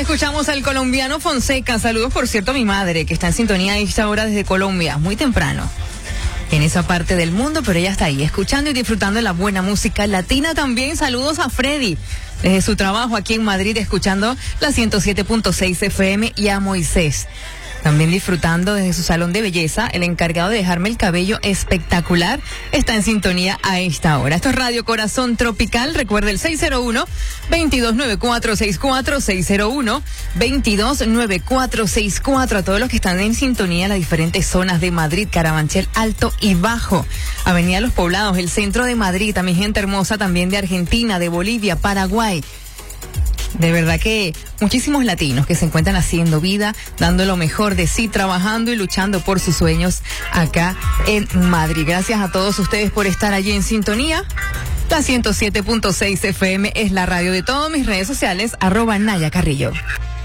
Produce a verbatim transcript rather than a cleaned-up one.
escuchamos al colombiano Fonseca. Saludos, por cierto, a mi madre, que está en sintonía a esta hora desde Colombia, muy temprano en esa parte del mundo, pero ella está ahí, escuchando y disfrutando de la buena música latina también. Saludos a Freddy, desde su trabajo aquí en Madrid, escuchando la ciento siete punto seis F M, y a Moisés, también disfrutando desde su salón de belleza. El encargado de dejarme el cabello espectacular está en sintonía a esta hora. Esto es Radio Corazón Tropical. Recuerda el seis cero uno, veintidós noventa y cuatro sesenta y cuatro, seis cero uno, veintidós noventa y cuatro sesenta y cuatro. A todos los que están en sintonía en las diferentes zonas de Madrid, Carabanchel, Alto y Bajo, Avenida Los Poblados, el centro de Madrid, también gente hermosa también de Argentina, de Bolivia, Paraguay. De verdad que muchísimos latinos que se encuentran haciendo vida, dando lo mejor de sí, trabajando y luchando por sus sueños acá en Madrid. Gracias a todos ustedes por estar allí en sintonía. La ciento siete punto seis F M es la radio de todas mis redes sociales, arroba Naya Carrillo.